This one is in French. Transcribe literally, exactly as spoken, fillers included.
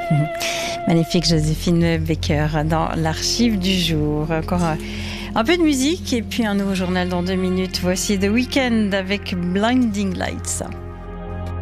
Magnifique Joséphine Baker dans l'archive du jour. Encore un, un peu de musique et puis un nouveau journal dans deux minutes. Voici The Weeknd avec Blinding Lights.